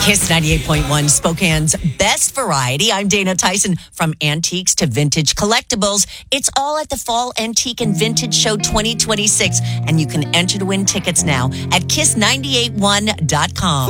Kiss 98.1, Spokane's best variety. I'm Dana Tyson. From antiques to vintage collectibles, it's all at the Fall Antique and Vintage Show 2026. And you can enter to win tickets now at kiss981.com.